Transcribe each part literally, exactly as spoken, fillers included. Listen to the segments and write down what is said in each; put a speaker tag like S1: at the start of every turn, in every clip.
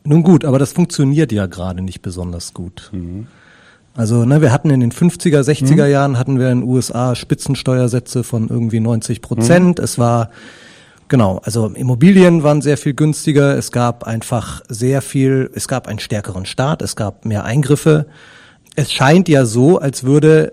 S1: Nun gut, aber das funktioniert ja gerade nicht besonders gut. Mhm. Also ne, wir hatten in den fünfziger, sechziger mhm. Jahren hatten wir in den U S A Spitzensteuersätze von irgendwie neunzig Prozent. Mhm. Es war, genau, also Immobilien waren sehr viel günstiger. Es gab einfach sehr viel, es gab einen stärkeren Staat, es gab mehr Eingriffe. Es scheint ja so, als würde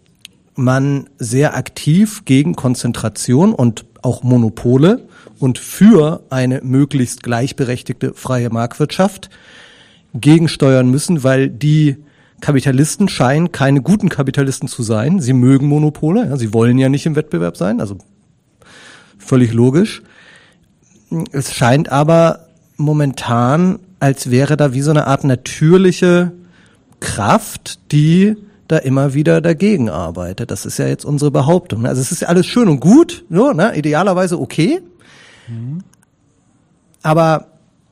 S1: man sehr aktiv gegen Konzentration und auch Monopole und für eine möglichst gleichberechtigte freie Marktwirtschaft gegensteuern müssen, weil die Kapitalisten scheinen keine guten Kapitalisten zu sein. Sie mögen Monopole, ja, sie wollen ja nicht im Wettbewerb sein, also völlig logisch. Es scheint aber momentan, als wäre da wie so eine Art natürliche Kraft, die da immer wieder dagegen arbeitet. Das ist ja jetzt unsere Behauptung. Also es ist ja alles schön und gut, so, ne, idealerweise okay. Mhm. Aber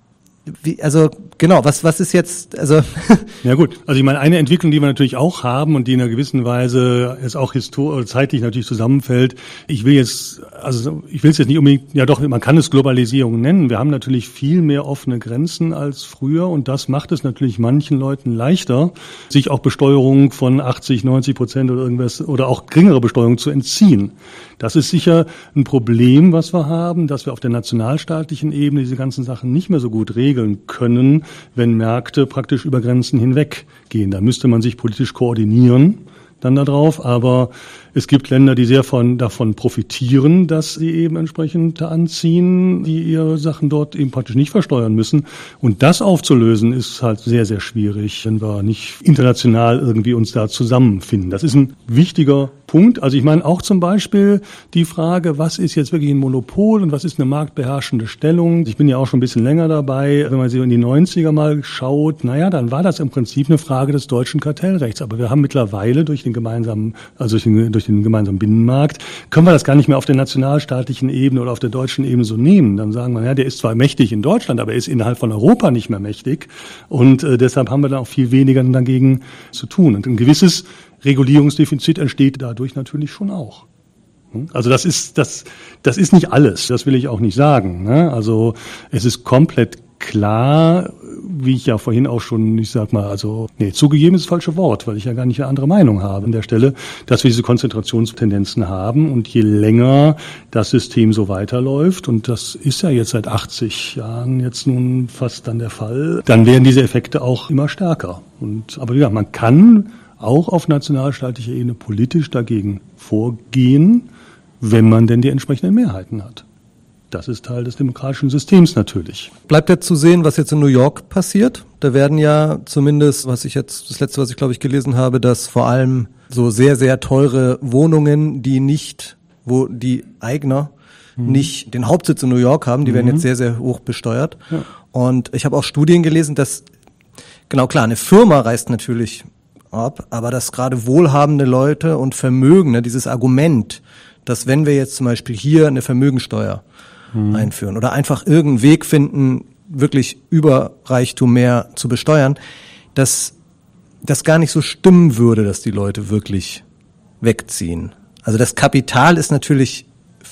S1: wie, also genau, was was ist jetzt, also
S2: ja gut, also ich meine, eine Entwicklung, die wir natürlich auch haben und die in einer gewissen Weise es auch histor- zeitlich natürlich zusammenfällt. Ich will jetzt, also ich will es jetzt nicht unbedingt, ja doch, man kann es Globalisierung nennen. Wir haben natürlich viel mehr offene Grenzen als früher und das macht es natürlich manchen Leuten leichter, sich auch Besteuerung von achtzig, neunzig Prozent oder irgendwas oder auch geringere Besteuerung zu entziehen. Das ist sicher ein Problem, was wir haben, dass wir auf der nationalstaatlichen Ebene diese ganzen Sachen nicht mehr so gut regeln können, wenn Märkte praktisch über Grenzen hinweg gehen. Da müsste man sich politisch koordinieren dann darauf, aber es gibt Länder, die sehr von, davon profitieren, dass sie eben entsprechend anziehen, die ihre Sachen dort eben praktisch nicht versteuern müssen. Und das aufzulösen ist halt sehr, sehr schwierig, wenn wir nicht international irgendwie uns da zusammenfinden. Das ist ein wichtiger Punkt. Also ich meine auch zum Beispiel die Frage, was ist jetzt wirklich ein Monopol und was ist eine marktbeherrschende Stellung? Ich bin ja auch schon ein bisschen länger dabei. Wenn man sich in die neunziger mal schaut, naja, dann war das im Prinzip eine Frage des deutschen Kartellrechts. Aber wir haben mittlerweile durch den gemeinsamen, also durch den, durch den gemeinsamen Binnenmarkt, können wir das gar nicht mehr auf der nationalstaatlichen Ebene oder auf der deutschen Ebene so nehmen. Dann sagen wir, ja, der ist zwar mächtig in Deutschland, aber er ist innerhalb von Europa nicht mehr mächtig. Und äh, deshalb haben wir dann auch viel weniger dagegen zu tun. Und ein gewisses Regulierungsdefizit entsteht dadurch natürlich schon auch. Also das ist das das ist nicht alles, das will ich auch nicht sagen, ne? Also es ist komplett klar, wie ich ja vorhin auch schon, ich sag mal, also nee, zugegeben ist das falsche Wort, weil ich ja gar nicht eine andere Meinung habe an der Stelle, dass wir diese Konzentrationstendenzen haben und je länger das System so weiterläuft, und das ist ja jetzt seit achtzig Jahren jetzt nun fast dann der Fall, dann werden diese Effekte auch immer stärker. Und aber ja, man kann auch auf nationalstaatlicher Ebene politisch dagegen vorgehen, wenn man denn die entsprechenden Mehrheiten hat. Das ist Teil des demokratischen Systems natürlich.
S1: Bleibt ja zu sehen, was jetzt in New York passiert. Da werden ja zumindest, was ich jetzt, das letzte, was ich glaube ich gelesen habe, dass vor allem so sehr, sehr teure Wohnungen, die nicht, wo die Eigner mhm. nicht den Hauptsitz in New York haben, die mhm. werden jetzt sehr, sehr hoch besteuert. Ja. Und ich habe auch Studien gelesen, dass, genau klar, eine Firma reißt natürlich ab, aber dass gerade wohlhabende Leute und Vermögende, dieses Argument, dass wenn wir jetzt zum Beispiel hier eine Vermögensteuer hm. einführen oder einfach irgendeinen Weg finden, wirklich Überreichtum mehr zu besteuern, dass das gar nicht so stimmen würde, dass die Leute wirklich wegziehen. Also das Kapital ist natürlich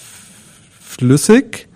S1: flüssig,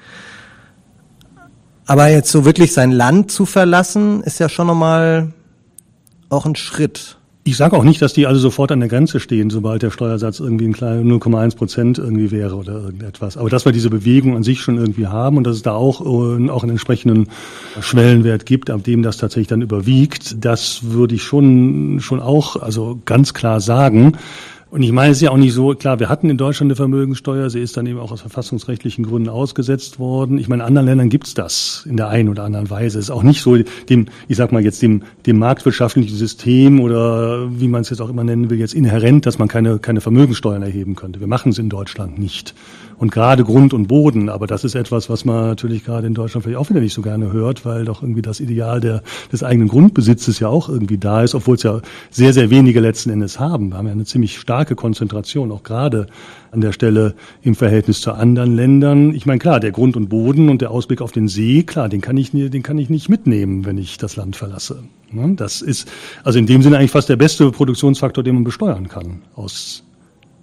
S1: aber jetzt so wirklich sein Land zu verlassen, ist ja schon nochmal auch ein Schritt.
S2: Ich sage auch nicht, dass die alle sofort an der Grenze stehen, sobald der Steuersatz irgendwie ein kleiner null Komma eins Prozent irgendwie wäre oder irgendetwas. Aber dass wir diese Bewegung an sich schon irgendwie haben und dass es da auch, äh, auch einen entsprechenden Schwellenwert gibt, ab dem das tatsächlich dann überwiegt, das würde ich schon, schon auch, also ganz klar sagen. Und ich meine, es ist ja auch nicht so, klar, wir hatten in Deutschland eine Vermögensteuer, sie ist dann eben auch aus verfassungsrechtlichen Gründen ausgesetzt worden. Ich meine, in anderen Ländern gibt's das in der einen oder anderen Weise. Es ist auch nicht so dem, ich sag mal jetzt dem, dem marktwirtschaftlichen System oder wie man es jetzt auch immer nennen will, jetzt inhärent, dass man keine, keine Vermögenssteuern erheben könnte. Wir machen es in Deutschland nicht. Und gerade Grund und Boden, aber das ist etwas, was man natürlich gerade in Deutschland vielleicht auch wieder nicht so gerne hört, weil doch irgendwie das Ideal der, des eigenen Grundbesitzes ja auch irgendwie da ist, obwohl es ja sehr, sehr wenige letzten Endes haben. Wir haben ja eine ziemlich starke Konzentration, auch gerade an der Stelle im Verhältnis zu anderen Ländern. Ich meine, klar, der Grund und Boden und der Ausblick auf den See, klar, den kann ich, den kann ich nicht mitnehmen, wenn ich das Land verlasse. Das ist also in dem Sinne eigentlich fast der beste Produktionsfaktor, den man besteuern kann, aus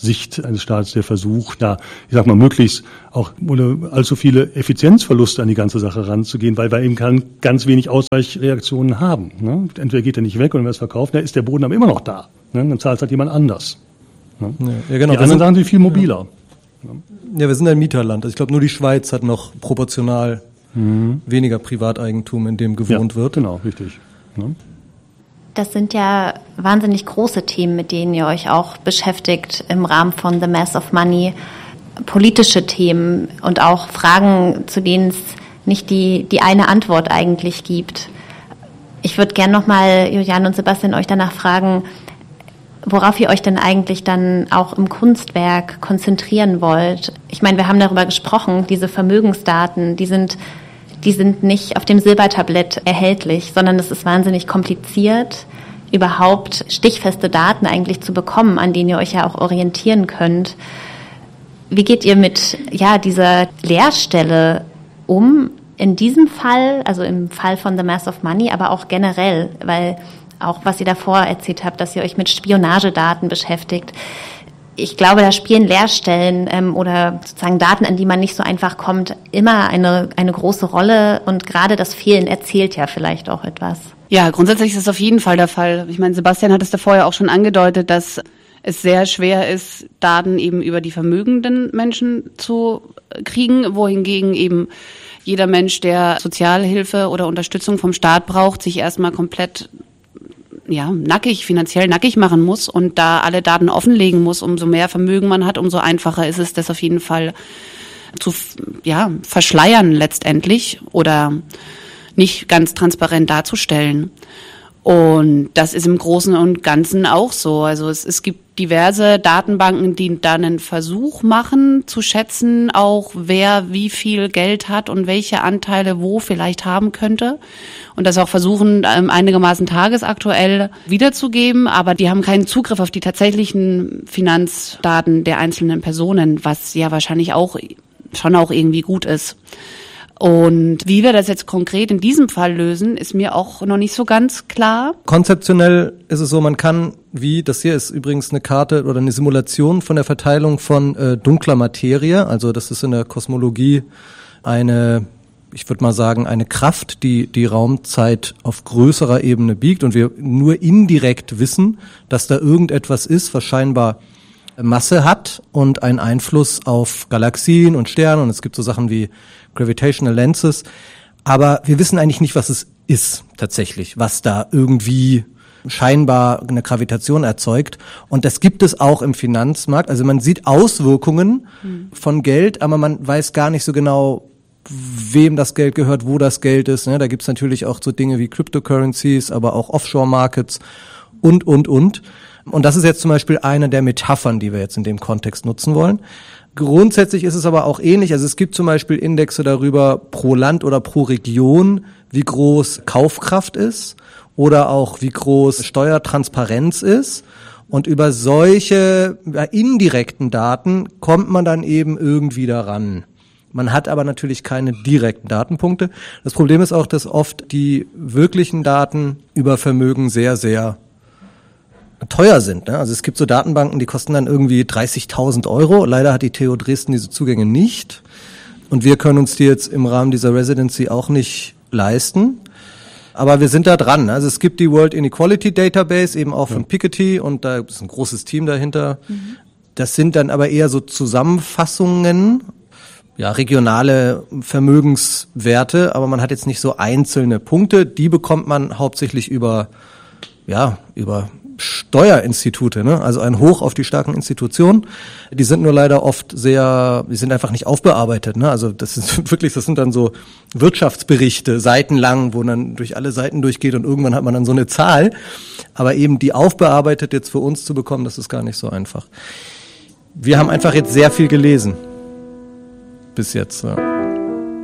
S2: Sicht eines Staates, der versucht, da, ich sag mal, möglichst auch ohne allzu viele Effizienzverluste an die ganze Sache ranzugehen, weil wir eben kann, ganz wenig Ausweichreaktionen haben. Ne? Entweder geht er nicht weg und wenn er es verkauft, dann ist der Boden aber immer noch da. Ne? Dann zahlt halt jemand anders. Ne?
S1: Ja, genau.
S2: Die anderen Sachen sind viel mobiler.
S1: Ja, ja, wir sind ein Mieterland. Also ich glaube, nur die Schweiz hat noch proportional mhm. weniger Privateigentum, in dem gewohnt
S2: ja,
S1: wird.
S2: Genau, richtig. Ne?
S3: Das sind ja wahnsinnig große Themen, mit denen ihr euch auch beschäftigt im Rahmen von The Mass of Money. Politische Themen und auch Fragen, zu denen es nicht die, die eine Antwort eigentlich gibt. Ich würde gerne nochmal, Juliane und Sebastian, euch danach fragen, worauf ihr euch denn eigentlich dann auch im Kunstwerk konzentrieren wollt. Ich meine, wir haben darüber gesprochen, diese Vermögensdaten, die sind Die sind nicht auf dem Silbertablett erhältlich, sondern es ist wahnsinnig kompliziert, überhaupt stichfeste Daten eigentlich zu bekommen, an denen ihr euch ja auch orientieren könnt. Wie geht ihr mit ja dieser Leerstelle um in diesem Fall, also im Fall von The Mass of Money, aber auch generell, weil auch was ihr davor erzählt habt, dass ihr euch mit Spionagedaten beschäftigt. Ich glaube, da spielen Leerstellen ähm, oder sozusagen Daten, an die man nicht so einfach kommt, immer eine eine große Rolle. Und gerade das Fehlen erzählt ja vielleicht auch etwas.
S4: Ja, grundsätzlich ist das auf jeden Fall der Fall. Ich meine, Sebastian hat es da vorher auch schon angedeutet, dass es sehr schwer ist, Daten eben über die vermögenden Menschen zu kriegen, wohingegen eben jeder Mensch, der Sozialhilfe oder Unterstützung vom Staat braucht, sich erstmal komplett ja, nackig, finanziell nackig machen muss und da alle Daten offenlegen muss. Umso mehr Vermögen man hat, umso einfacher ist es, das auf jeden Fall zu, ja, verschleiern letztendlich oder nicht ganz transparent darzustellen. Und das ist im Großen und Ganzen auch so. Also es, es gibt diverse Datenbanken, die da einen Versuch machen, zu schätzen, auch wer wie viel Geld hat und welche Anteile wo vielleicht haben könnte. Und das auch versuchen, einigermaßen tagesaktuell wiederzugeben. Aber die haben keinen Zugriff auf die tatsächlichen Finanzdaten der einzelnen Personen, was ja wahrscheinlich auch schon auch irgendwie gut ist. Und wie wir das jetzt konkret in diesem Fall lösen, ist mir auch noch nicht so ganz klar.
S1: Konzeptionell ist es so, man kann, wie, das hier ist übrigens eine Karte oder eine Simulation von der Verteilung von äh, dunkler Materie. Also das ist in der Kosmologie eine, ich würde mal sagen, eine Kraft, die die Raumzeit auf größerer Ebene biegt und wir nur indirekt wissen, dass da irgendetwas ist, was scheinbar Masse hat und einen Einfluss auf Galaxien und Sterne und es gibt so Sachen wie Gravitational Lenses, aber wir wissen eigentlich nicht, was es ist tatsächlich, was da irgendwie scheinbar eine Gravitation erzeugt und das gibt es auch im Finanzmarkt, also man sieht Auswirkungen mhm. von Geld, aber man weiß gar nicht so genau, wem das Geld gehört, wo das Geld ist, ne? Da gibt's natürlich auch so Dinge wie Cryptocurrencies, aber auch Offshore-Markets und, und, und. Und das ist jetzt zum Beispiel eine der Metaphern, die wir jetzt in dem Kontext nutzen wollen. Grundsätzlich ist es aber auch ähnlich. Also es gibt zum Beispiel Indexe darüber pro Land oder pro Region, wie groß Kaufkraft ist oder auch wie groß Steuertransparenz ist. Und über solche ja, indirekten Daten kommt man dann eben irgendwie daran. Man hat aber natürlich keine direkten Datenpunkte. Das Problem ist auch, dass oft die wirklichen Daten über Vermögen sehr, sehr teuer sind. Ne? Also es gibt so Datenbanken, die kosten dann irgendwie dreißigtausend Euro. Leider hat die T U Dresden diese Zugänge nicht. Und wir können uns die jetzt im Rahmen dieser Residency auch nicht leisten. Aber wir sind da dran. Also es gibt die World Inequality Database, eben auch von ja. Piketty, und da ist ein großes Team dahinter. Mhm. Das sind dann aber eher so Zusammenfassungen, ja, regionale Vermögenswerte, aber man hat jetzt nicht so einzelne Punkte. Die bekommt man hauptsächlich über, ja, über Steuerinstitute, ne? Also ein Hoch auf die starken Institutionen. Die sind nur leider oft sehr, die sind einfach nicht aufbearbeitet, ne? Also das ist wirklich, das sind dann so Wirtschaftsberichte, seitenlang, wo man durch alle Seiten durchgeht und irgendwann hat man dann so eine Zahl. Aber eben die aufbearbeitet jetzt für uns zu bekommen, das ist gar nicht so einfach. Wir haben einfach jetzt sehr viel gelesen. Bis jetzt, ja.